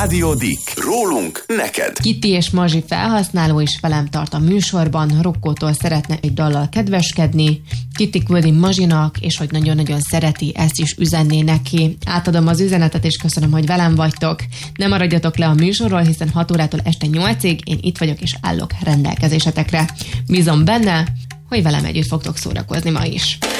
Rádió Dick. Rólunk neked. Kitty és Mazsi felhasználó is velem tart a műsorban. Rokkótól szeretne egy dallal kedveskedni. Kitty küldi Mazsinak, és hogy nagyon-nagyon szereti, ezt is üzenné neki. Átadom az üzenetet, és köszönöm, hogy velem vagytok. Ne maradjatok le a műsorról, hiszen 6 órától este 8-ig én itt vagyok, és állok rendelkezésetekre. Bízom benne, hogy velem együtt fogtok szórakozni ma is.